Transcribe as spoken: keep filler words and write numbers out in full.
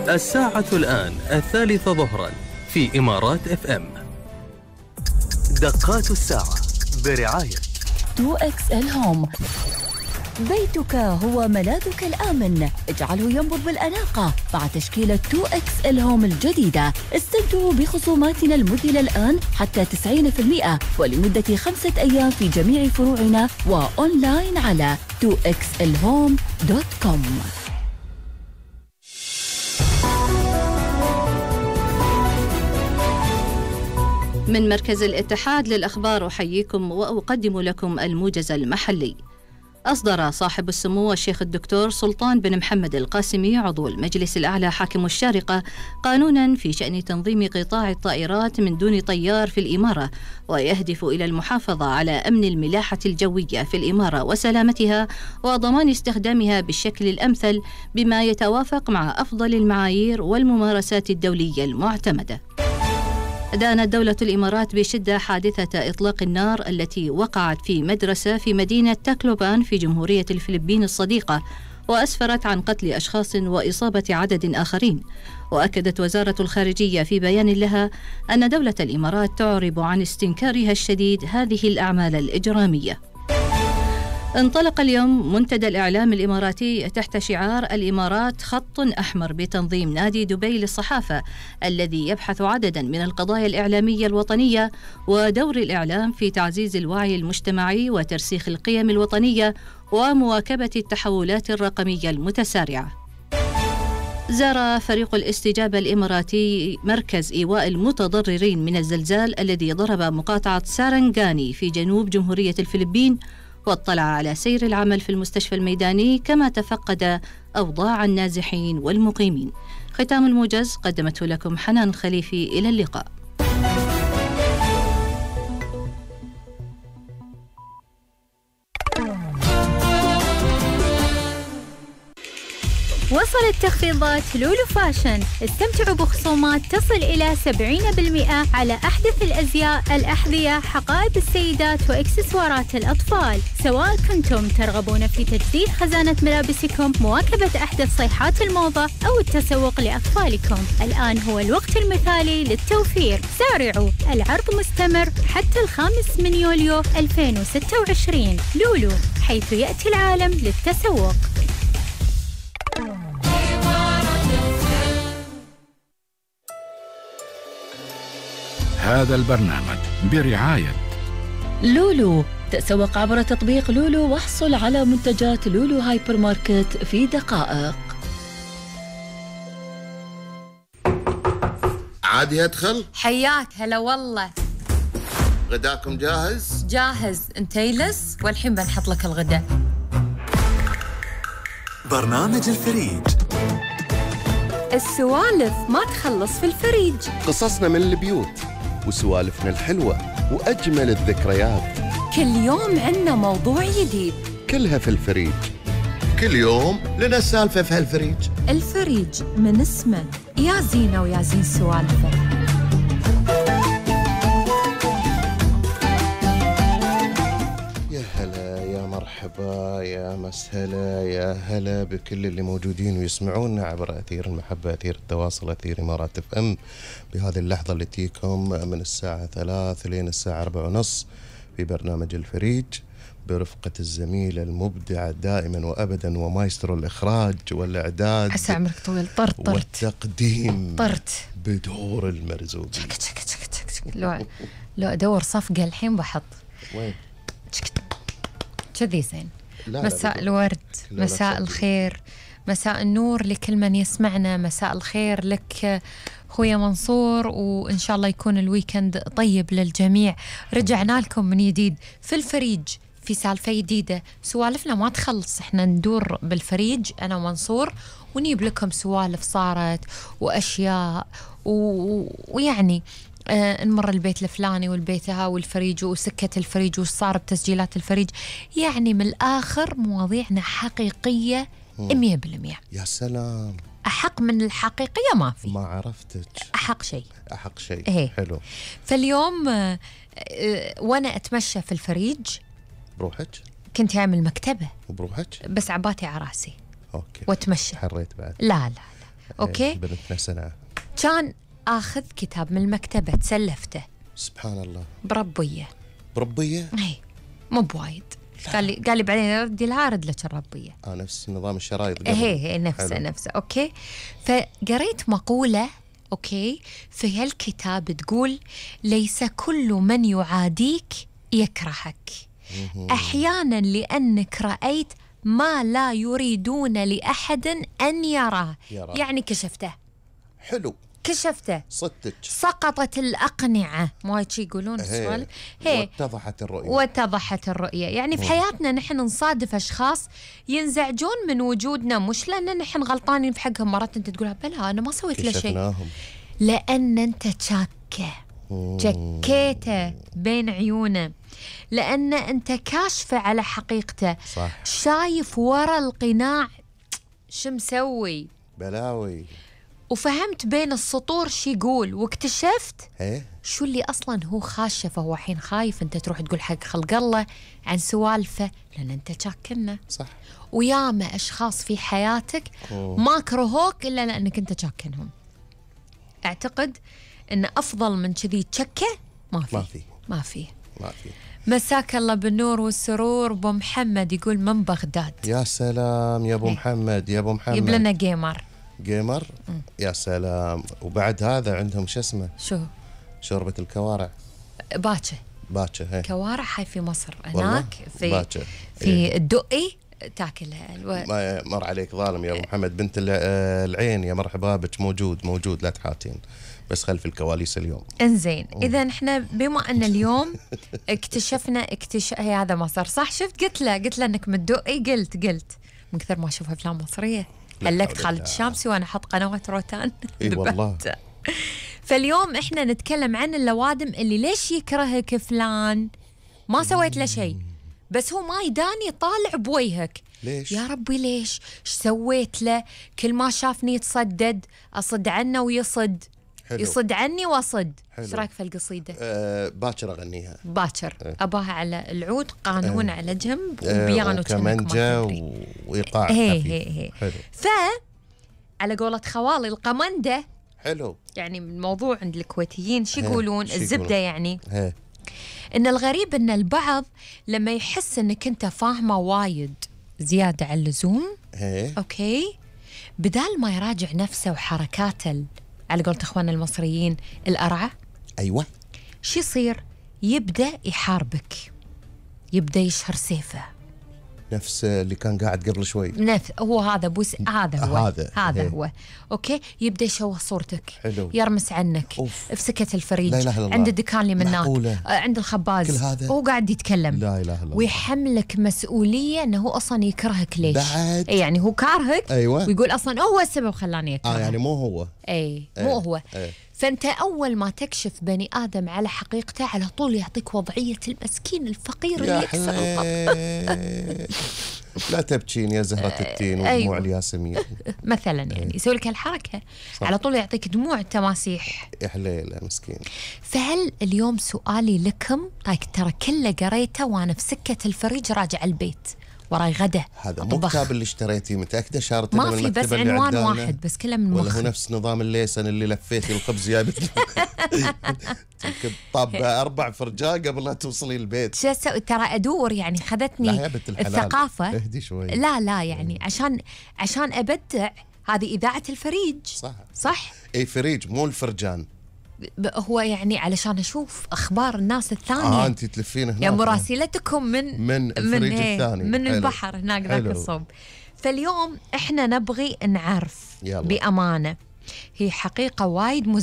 الساعة الآن الثالثة ظهرا في إمارات اف ام. دقات الساعة برعاية تو إكس إل هوم. بيتك هو ملاذك الآمن، اجعله ينبض بالأناقة مع تشكيلة تو إكس إل هوم الجديدة. استمتعوا بخصوماتنا المذهلة الآن حتى تسعين بالمئة ولمدة خمسة أيام في جميع فروعنا وأونلاين على تو إكس إل هوم دوت كوم. من مركز الاتحاد للأخبار أحييكم وأقدم لكم الموجز المحلي. أصدر صاحب السمو الشيخ الدكتور سلطان بن محمد القاسمي عضو المجلس الأعلى حاكم الشارقة قانونا في شأن تنظيم قطاع الطائرات من دون طيار في الإمارة، ويهدف إلى المحافظة على أمن الملاحة الجوية في الإمارة وسلامتها وضمان استخدامها بالشكل الأمثل بما يتوافق مع أفضل المعايير والممارسات الدولية المعتمدة. دانت دولة الإمارات بشدة حادثة إطلاق النار التي وقعت في مدرسة في مدينة تاكلوبان في جمهورية الفلبين الصديقة، وأسفرت عن قتل أشخاص وإصابة عدد آخرين. وأكدت وزارة الخارجية في بيان لها أن دولة الإمارات تعرب عن استنكارها الشديد هذه الأعمال الإجرامية. انطلق اليوم منتدى الإعلام الإماراتي تحت شعار الإمارات خط أحمر بتنظيم نادي دبي للصحافة، الذي يبحث عددا من القضايا الإعلامية الوطنية ودور الإعلام في تعزيز الوعي المجتمعي وترسيخ القيم الوطنية ومواكبة التحولات الرقمية المتسارعة. زار فريق الاستجابة الإماراتي مركز إيواء المتضررين من الزلزال الذي ضرب مقاطعة سارنغاني في جنوب جمهورية الفلبين، واطلع على سير العمل في المستشفى الميداني، كما تفقد أوضاع النازحين والمقيمين. ختام الموجز قدمته لكم حنان خليفي. إلى اللقاء. وصلت تخفيضات لولو فاشن. استمتعوا بخصومات تصل إلى سبعين بالمئة على أحدث الأزياء، الأحذية، حقائب السيدات وإكسسوارات الأطفال. سواء كنتم ترغبون في تجديد خزانة ملابسكم، مواكبة أحدث صيحات الموضة، أو التسوق لأطفالكم، الآن هو الوقت المثالي للتوفير. سارعوا، العرض مستمر حتى الخامس من يوليو ألفين وستة وعشرين. لولو، حيث يأتي العالم للتسوق. هذا البرنامج برعاية لولو. تسوق عبر تطبيق لولو واحصل على منتجات لولو هايبر ماركت في دقائق. عادي أدخل؟ حياك هلا والله. غداكم جاهز؟ جاهز، انت يلس والحين بنحط لك الغداء. برنامج الفريج. السوالف ما تخلص في الفريج. قصصنا من البيوت وسوالفنا الحلوة وأجمل الذكريات. كل يوم عنا موضوع جديد، كلها في الفريج. كل يوم لنا سالفة في هالفريج. الفريج من اسمه يا زينة ويا زين سوالفه. يا هلا، يا مرحبا، يا مسهلا، يا هلا بكل اللي موجودين ويسمعونا عبر أثير المحبة، أثير التواصل، أثير إمارات اف ام. بهذه اللحظة اللي تيكم من الساعة ثلاث لين الساعة أربع ونص في برنامج الفريج، برفقة الزميلة المبدعة دائما وأبدا ومايسترو الإخراج والإعداد. عسى عمرك طويل. طرت طرت والتقديم طرت بدور المرزوقي. شك شك شك شك. لو لو أدور صفقة الحين بحط وين كذي زين. لا مساء لا الورد، لا مساء لا الخير، مساء النور لكل من يسمعنا. مساء الخير لك خويا منصور، وإن شاء الله يكون الويكند طيب للجميع. رجعنا لكم من جديد في الفريج في سالفة جديدة. سوالفنا ما تخلص، احنا ندور بالفريج أنا ومنصور ونجيب لكم سوالف صارت وأشياء و... ويعني آه نمر البيت الفلاني والبيت ها والفريج وسكة الفريج وش صار بتسجيلات الفريج. يعني من الآخر مواضيعنا حقيقية مية بالمية. يا سلام، أحق من الحقيقية ما في. ما عرفتك. أحق شيء أحق شيء. إيه. حلو. فاليوم آه آه وأنا أتمشى في الفريج بروحك؟ كنت أعمل مكتبة بروحك؟ بس عباتي عراسي. أوكي. وأتمشى. حريت بعد؟ لا لا لا أوكي. بنتنا سنة كان آخذ كتاب من المكتبة تسلفته. سبحان الله. بربية. بربية؟ اي مو بوايد. قال لي قال لي بعدين ردي لها رد لك الربية. اه نفس نظام الشرايط قبل. هي هي نفسه نفسه. اوكي. فقريت مقولة اوكي في هالكتاب تقول: ليس كل من يعاديك يكرهك، احيانا لانك رأيت ما لا يريدون لأحد أن يراه. يرى. يعني كشفته. حلو. كشفته. صدق. سقطت الأقنعة، مو هيك يقولون السوالف. هي واتضحت الرؤية. واتضحت الرؤية. يعني في حياتنا نحن نصادف أشخاص ينزعجون من وجودنا، مش لأن نحن غلطانين في حقهم. مرات أنت تقولها بلا أنا ما سويت له شيء، لأن أنت تشاكه شكيته بين عيونه، لأن أنت كاشفة على حقيقته. صح. شايف ورا القناع شو مسوي بلاوي، وفهمت بين السطور شي يقول، واكتشفت ايه شو اللي أصلا هو خاشه. فهو حين خايف أنت تروح تقول حق خلق الله عن سوالفه لأن أنت شاكنه. صح. وياما أشخاص في حياتك أوه. ما كرهوك إلا لأنك أنت شاكنهم. أعتقد إن أفضل من كذي تشكه ما في ما في ما في ما في. مساك الله بالنور والسرور. أبو محمد يقول من بغداد. يا سلام يا أبو محمد، يا أبو محمد يجيب لنا جيمر. جيمر. م. يا سلام. وبعد هذا عندهم شو اسمه، شو شوربة الكوارع. باكة. باكة هي كوارع هاي في مصر، هناك في باكة. في إيه؟ الدقي تاكلها. الو... ما مر عليك ظالم يا أبو محمد. بنت العين يا مرحبا بك، موجود موجود لا تحاتين، بس خلف الكواليس اليوم. انزين اذا احنا بما ان اليوم اكتشفنا اكتش هي هذا مصر صح. شفت قلت له قلت له انك متدقي، قلت قلت من كثر ما اشوف افلام مصريه هلكت خالد الشامسي وانا احط قنوات روتان. اي والله. فاليوم احنا نتكلم عن اللوادم اللي ليش يكرهك فلان، ما سويت له شيء بس هو ما يداني طالع بوجهك. ليش؟ يا ربي ليش؟ ايش سويت له؟ كل ما شافني يتصدد، اصد عنه ويصد. حلو. يصد عني واصد. ايش رايك في القصيده؟ أه باكر اغنيها. باكر. أه. اباها على العود، قانون أه. على جنب، أه. وبيانو وكمانجا وايقاع هي هي هي. حلو. ف على قولة خوالي القمندة. حلو. يعني الموضوع عند الكويتيين شو يقولون؟ الزبده يعني. هي. ان الغريب ان البعض لما يحس انك انت فاهمه وايد زياده عن اللزوم، هي. اوكي، بدال ما يراجع نفسه وحركاته على قولة اخواننا المصريين القرعه، ايوه، شو يصير؟ يبدا يحاربك، يبدا يشهر سيفه، نفس اللي كان قاعد قبل شوي. نفس هو هذا بوس هذا هو هذا هذا هي. هو اوكي. يبدا يشوه صورتك. حلو. يرمس عنك. أوف. في سكة الفريج. لا إله إلا الله. عند الدكان اللي مناك. معقولة. عند الخباز. كل هذا هو قاعد يتكلم. لا إله إلا الله. ويحملك مسؤولية انه هو اصلا يكرهك. ليش؟ بعد. اي يعني هو كارهك. ايوه. ويقول اصلا هو السبب خلاني اكرهك. اه يعني مو هو. اي مو أي. هو. أي. فانت اول ما تكشف بني ادم على حقيقته على طول يعطيك وضعية المسكين الفقير اللي يكسر القط. لا تبكين يا زهرة التين ودموع أيوة. الياسمين مثلا يعني يسوي لك هالحركة على طول يعطيك دموع التماسيح. يا حليلة مسكين. فهل اليوم سؤالي لكم، طيب ترى كله قريته وانا في سكة الفريج راجع البيت وراي غدا. هذا مو كتاب اللي اشتريتيه متأكدة شارته ما في بس عنوان واحد بس كله من مخي. ولا هو نفس نظام الليسن اللي لفيتي الخبز جايبت طب أربع فرجاء قبل لا توصلي البيت. شو اسوي؟ ترى ادور يعني خذتني الثقافة. اهدي شوي. لا لا يعني عشان عشان ابدع. هذه إذاعة الفريج. صح صح. اي فريج مو الفرجان. هو يعني علشان اشوف اخبار الناس الثانيه. اه انت تلفين هناك. يا مراسلتكم من من الفريج من الثاني من حلو. البحر هناك ذاك الصوب. فاليوم احنا نبغي نعرف يلا. بامانه، هي حقيقه وايد